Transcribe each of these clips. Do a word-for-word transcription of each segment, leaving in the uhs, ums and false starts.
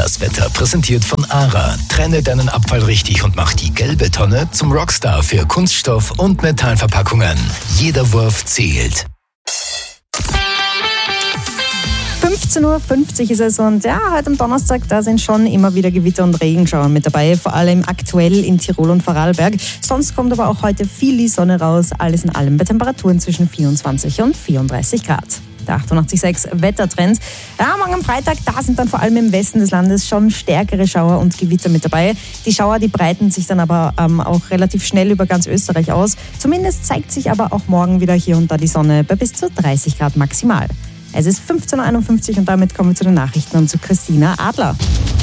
Das Wetter präsentiert von ARA. Trenne deinen Abfall richtig und mach die gelbe Tonne zum Rockstar für Kunststoff- und Metallverpackungen. Jeder Wurf zählt. fünfzehn Uhr fünfzig ist es und ja, heute am Donnerstag, da sind schon immer wieder Gewitter und Regenschauer mit dabei, vor allem aktuell in Tirol und Vorarlberg. Sonst kommt aber auch heute viel die Sonne raus, alles in allem bei Temperaturen zwischen vierundzwanzig und vierunddreißig Grad. Der achtundachtzig Komma sechs Wettertrend. Ja, morgen am Freitag, da sind dann vor allem im Westen des Landes schon stärkere Schauer und Gewitter mit dabei. Die Schauer, die breiten sich dann aber ähm, auch relativ schnell über ganz Österreich aus. Zumindest zeigt sich aber auch morgen wieder hier und da die Sonne bei bis zu dreißig Grad maximal. Es ist fünfzehn Uhr einundfünfzig und damit kommen wir zu den Nachrichten und zu Christina Adler.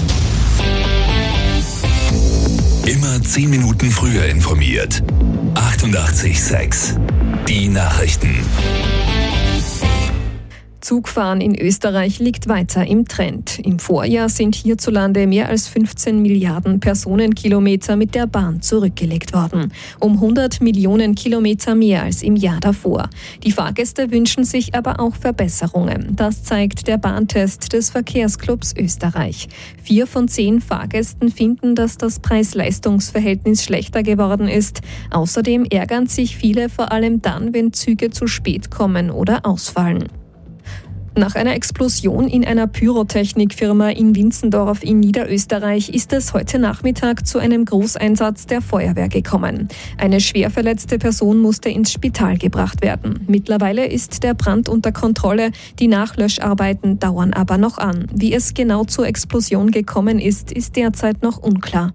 Immer zehn Minuten früher informiert. achtundachtzig Komma sechs. Die Nachrichten. Zugfahren in Österreich liegt weiter im Trend. Im Vorjahr sind hierzulande mehr als fünfzehn Milliarden Personenkilometer mit der Bahn zurückgelegt worden. Um hundert Millionen Kilometer mehr als im Jahr davor. Die Fahrgäste wünschen sich aber auch Verbesserungen. Das zeigt der Bahntest des Verkehrsclubs Österreich. Vier von zehn Fahrgästen finden, dass das Preis-Leistungs-Verhältnis schlechter geworden ist. Außerdem ärgern sich viele vor allem dann, wenn Züge zu spät kommen oder ausfallen. Nach einer Explosion in einer Pyrotechnikfirma in Winzendorf in Niederösterreich ist es heute Nachmittag zu einem Großeinsatz der Feuerwehr gekommen. Eine schwer verletzte Person musste ins Spital gebracht werden. Mittlerweile ist der Brand unter Kontrolle, die Nachlöscharbeiten dauern aber noch an. Wie es genau zur Explosion gekommen ist, ist derzeit noch unklar.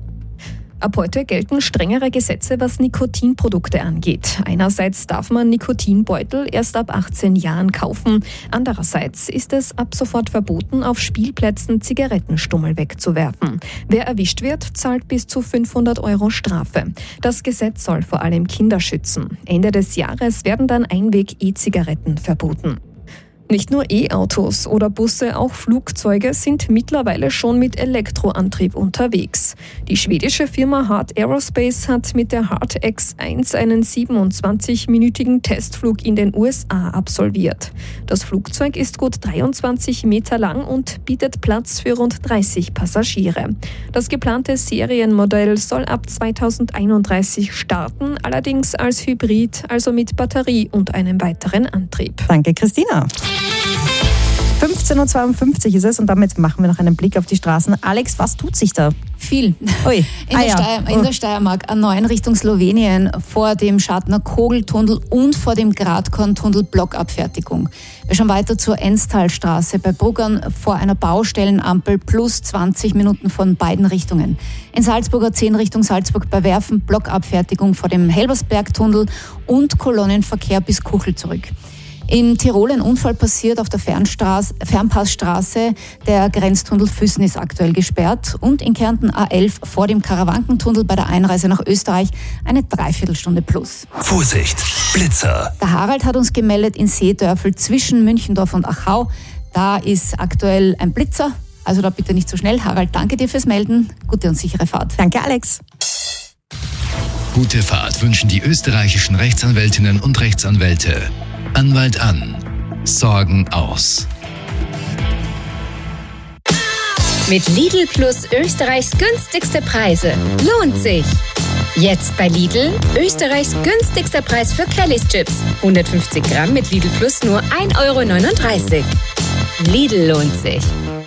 Ab heute gelten strengere Gesetze, was Nikotinprodukte angeht. Einerseits darf man Nikotinbeutel erst ab achtzehn Jahren kaufen. Andererseits ist es ab sofort verboten, auf Spielplätzen Zigarettenstummel wegzuwerfen. Wer erwischt wird, zahlt bis zu fünfhundert Euro Strafe. Das Gesetz soll vor allem Kinder schützen. Ende des Jahres werden dann Einweg-E-Zigaretten verboten. Nicht nur E-Autos oder Busse, auch Flugzeuge sind mittlerweile schon mit Elektroantrieb unterwegs. Die schwedische Firma Heart Aerospace hat mit der Heart X eins einen siebenundzwanzigminütigen Testflug in den U S A absolviert. Das Flugzeug ist gut dreiundzwanzig Meter lang und bietet Platz für rund dreißig Passagiere. Das geplante Serienmodell soll ab zweitausendeinunddreißig starten, allerdings als Hybrid, also mit Batterie und einem weiteren Antrieb. Danke, Christina. fünfzehn Uhr zweiundfünfzig ist es und damit machen wir noch einen Blick auf die Straßen. Alex, was tut sich da? Viel. Ui. In, ah, der ja. Steier, in der Steiermark, A neun Richtung Slowenien, vor dem Schartner Kogeltunnel und vor dem Gradkorntunnel Blockabfertigung. Wir schauen weiter zur Enstalstraße bei Bruggern vor einer Baustellenampel plus zwanzig Minuten von beiden Richtungen. In Salzburger zehn Richtung Salzburg bei Werfen Blockabfertigung vor dem Helbersbergtunnel und Kolonnenverkehr bis Kuchel zurück. In Tirol ein Unfall passiert auf der Fernstraße, Fernpassstraße. Der Grenztunnel Füssen ist aktuell gesperrt. Und in Kärnten A elf vor dem Karawankentunnel bei der Einreise nach Österreich eine Dreiviertelstunde plus. Vorsicht, Blitzer. Der Harald hat uns gemeldet in Seedörfel zwischen Münchendorf und Achau. Da ist aktuell ein Blitzer. Also da bitte nicht so schnell. Harald, danke dir fürs Melden. Gute und sichere Fahrt. Danke, Alex. Gute Fahrt wünschen die österreichischen Rechtsanwältinnen und Rechtsanwälte. Anwalt an. Sorgen aus. Mit Lidl Plus Österreichs günstigste Preise. Lohnt sich! Jetzt bei Lidl Österreichs günstigster Preis für Kellys Chips. hundertfünfzig Gramm mit Lidl Plus nur ein Euro neununddreißig. Lidl lohnt sich.